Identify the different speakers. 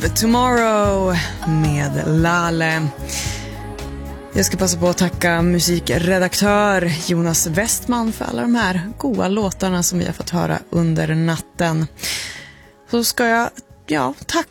Speaker 1: Tomorrow med Lale. Jag ska passa på att tacka musikredaktör Jonas Westman för alla de här goda låtarna som vi har fått höra under natten. Så ska jag tacka